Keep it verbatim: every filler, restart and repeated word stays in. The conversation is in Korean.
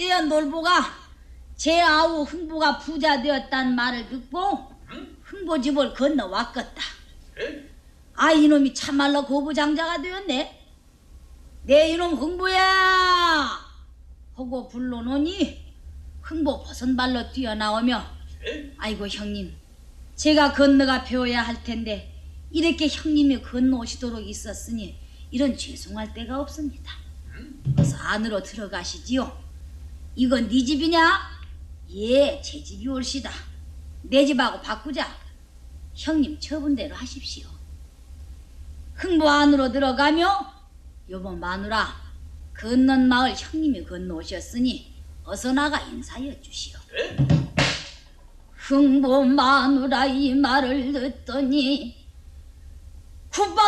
뒤에 놀보가 제 아우 흥보가 부자 되었다는 말을 듣고 흥보 집을 건너왔겠다. 아, 이놈이 참말로 고부장자가 되었네. 내 이놈 흥보야 하고 불러놓으니 흥보 버선발로 뛰어나오며, 아이고 형님, 제가 건너가 배워야 할 텐데 이렇게 형님이 건너오시도록 있었으니 이런 죄송할 데가 없습니다. 어서 안으로 들어가시지요. 이건 네 집이냐? 예, 제 집이 옳시다. 내 집하고 바꾸자. 형님 처분 대로 하십시오. 흥보 안으로 들어가며, 여보 마누라, 건넌 마을 형님이 건너오셨으니 어서 나가 인사해 주시오. 흥보 마누라 이 말을 듣더니 굿밥